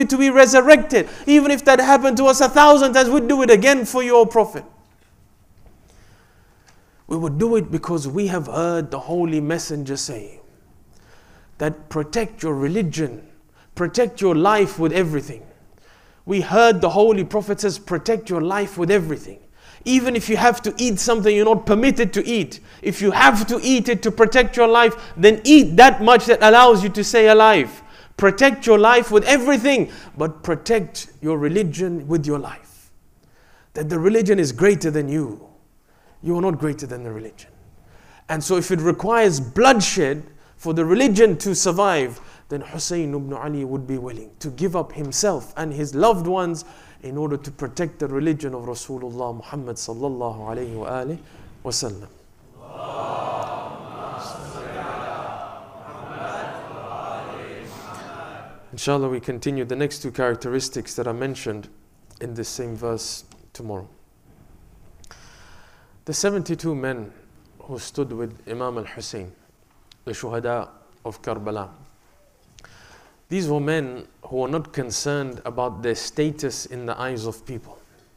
to be resurrected. Even if that happened to us 1,000 times, we'd do it again for you, O Prophet. We would do it because we have heard the Holy Messenger say that protect your religion, protect your life with everything. We heard the Holy Prophet says protect your life with everything. Even if you have to eat something you're not permitted to eat, if you have to eat it to protect your life, then eat that much that allows you to stay alive. Protect your life with everything, but protect your religion with your life. That the religion is greater than you. You are not greater than the religion. And so if it requires bloodshed for the religion to survive, then Hussein ibn Ali would be willing to give up himself and his loved ones in order to protect the religion of Rasulullah Muhammad sallallahu alayhi wa alihi wa sallam. Inshallah, we continue the next two characteristics that are mentioned in this same verse tomorrow. The 72 men who stood with Imam al-Hussein, the Shuhada of Karbala, these were men who were not concerned about their status in the eyes of people.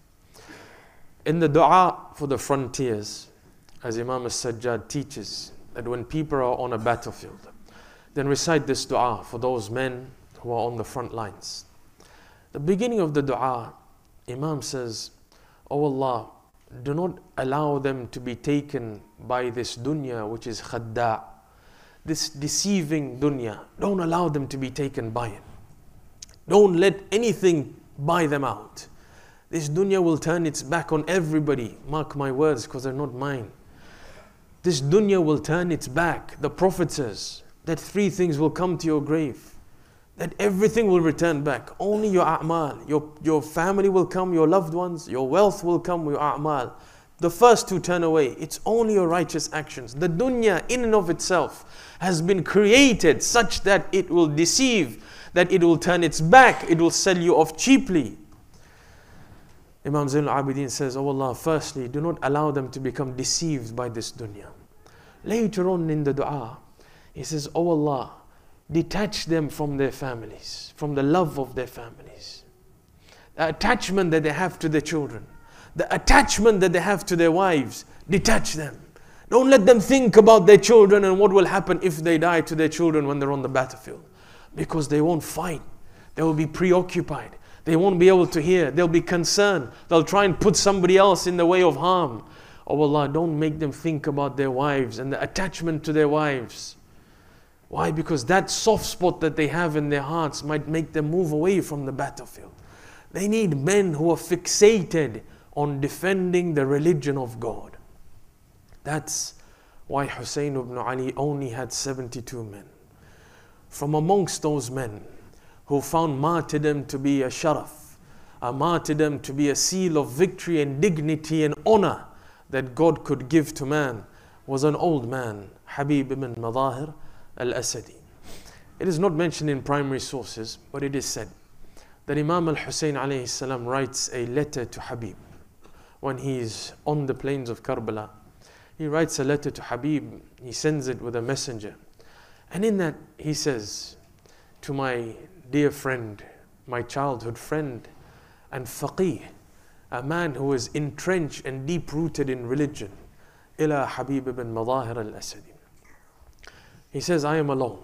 In the dua for the frontiers, as Imam al-Sajjad teaches, that when people are on a battlefield, then recite this dua for those men who are on the front lines. The beginning of the dua, Imam says, "O Allah, do not allow them to be taken by this dunya which is khadda', this deceiving dunya. Don't allow them to be taken by it. Don't let anything buy them out. This dunya will turn its back on everybody. Mark my words, because they're not mine. This dunya will turn its back. The Prophet says that 3 things will come to your grave. That everything will return back. Only your a'mal, your family will come, your loved ones, your wealth will come, your a'mal. The first 2 turn away. It's only your righteous actions. The dunya in and of itself has been created such that it will deceive, that it will turn its back, it will sell you off cheaply." Imam Zain al-Abidin says, "Oh Allah, firstly, do not allow them to become deceived by this dunya." Later on in the dua, he says, "Oh Allah, detach them from their families, from the love of their families. The attachment that they have to their children, the attachment that they have to their wives, detach them. Don't let them think about their children and what will happen if they die to their children when they're on the battlefield. Because they won't fight. They will be preoccupied. They won't be able to hear. They'll be concerned. They'll try and put somebody else in the way of harm. Oh Allah, don't make them think about their wives and the attachment to their wives. Why? Because that soft spot that they have in their hearts might make them move away from the battlefield. They need men who are fixated on defending the religion of God." That's why Hussein ibn Ali only had 72 men. From amongst those men who found martyrdom to be a sharaf, a martyrdom to be a seal of victory and dignity and honor that God could give to man, was an old man, Habib ibn Madahir al-Asadi. It is not mentioned in primary sources, but it is said that Imam al-Hussein alayhi salam writes a letter to Habib when he is on the plains of Karbala. He writes a letter to Habib, he sends it with a messenger. And in that he says, "To my dear friend, my childhood friend and faqih, a man who is entrenched and deep-rooted in religion, ila Habib ibn Madahir al-Asadi." He says, "I am alone.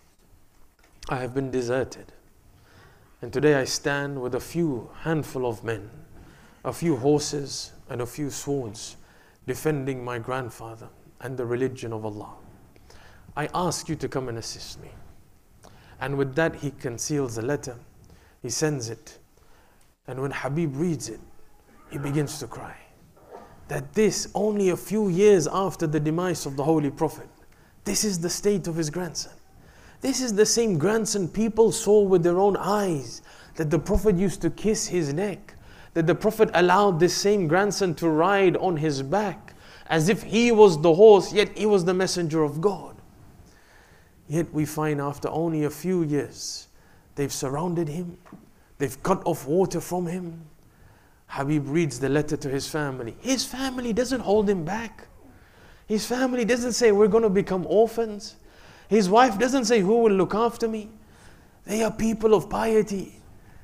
I have been deserted. And today I stand with a few handful of men, a few horses and a few swords, defending my grandfather and the religion of Allah. I ask you to come and assist me." And with that he conceals the letter, he sends it. And when Habib reads it, he begins to cry. That this, only a few years after the demise of the Holy Prophet, this is the state of his grandson. This is the same grandson people saw with their own eyes, that the Prophet used to kiss his neck, that the Prophet allowed this same grandson to ride on his back, as if he was the horse, yet he was the messenger of God. Yet we find after only a few years, they've surrounded him, they've cut off water from him. Habib reads the letter to his family. His family doesn't hold him back. His family doesn't say, "We're going to become orphans." His wife doesn't say, "Who will look after me?" They are people of piety.